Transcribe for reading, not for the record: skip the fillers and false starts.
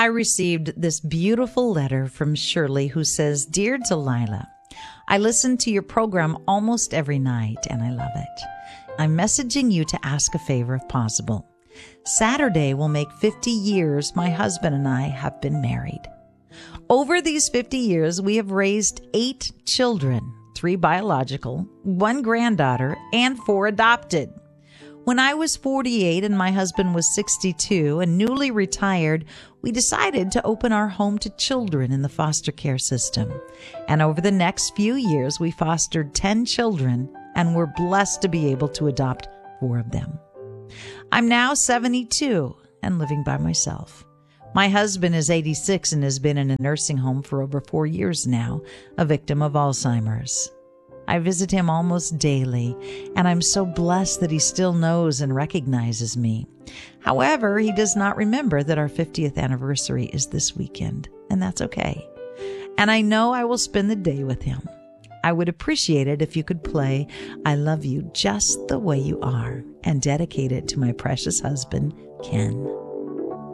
I received this beautiful letter from Shirley who says, "Dear Delilah, I listen to your program almost every night and I love it. I'm messaging you to ask a favor if possible. Saturday will make 50 years my husband and I have been married. Over these 50 years, we have raised 8 children, 3 biological, 1 granddaughter, and 4 adopted. When I was 48 and my husband was 62 and newly retired, we decided to open our home to children in the foster care system. And over the next few years, we fostered 10 children and were blessed to be able to adopt 4 of them. I'm now 72 and living by myself. My husband is 86 and has been in a nursing home for over 4 years now, a victim of Alzheimer's. I visit him almost daily, and I'm so blessed that he still knows and recognizes me. However, he does not remember that our 50th anniversary is this weekend, and that's okay. And I know I will spend the day with him. I would appreciate it if you could play I Love You Just the Way You Are and dedicate it to my precious husband, Ken."